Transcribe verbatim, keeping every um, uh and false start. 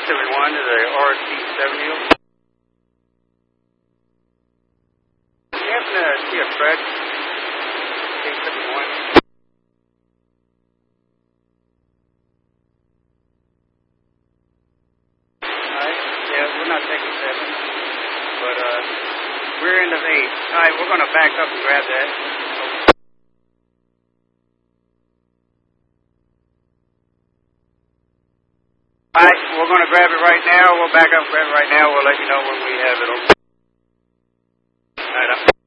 seventy-one to the R C seventy. Do you happen to see a Fred? K seventy-one. Alright, yeah, we're not taking seven. But, uh, we're into eight. Alright, we're going to back up and grab that. Alright, we're going to grab it right now. We'll back up and grab it right now. We'll let you know when we have it open. Alright,